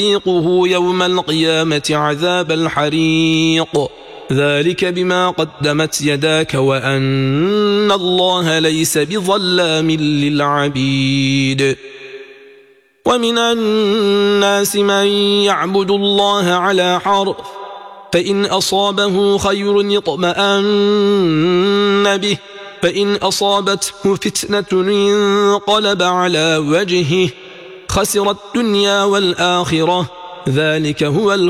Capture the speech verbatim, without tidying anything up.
ونذيقه يوم القيامة عذاب الحريق ذلك بما قدمت يداك وأن الله ليس بظلام للعبيد ومن الناس من يعبد الله على حرف فإن أصابه خير اطمأن به فإن أصابته فتنة انقلب على وجهه خسر الدنيا والآخرة ذلك هو